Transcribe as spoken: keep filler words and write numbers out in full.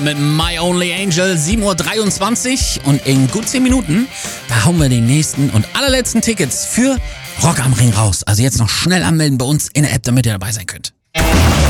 mit My Only Angel, sieben Uhr dreiundzwanzig und in gut zehn Minuten, da hauen wir die nächsten und allerletzten Tickets für Rock am Ring raus. Also jetzt noch schnell anmelden bei uns in der App, damit ihr dabei sein könnt.